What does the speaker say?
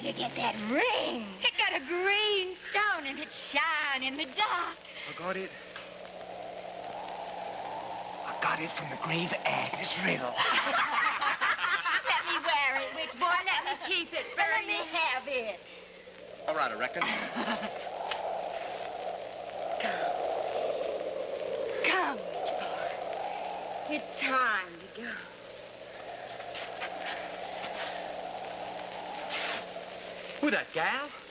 you get that ring? It got a green stone and it shine in the dark. I got it from the grave Agnes Riddle. Let me wear it, witch boy. Let me keep it. Let me have it. All right, I reckon. Come, witch boy. It's time to go. Who that, gal?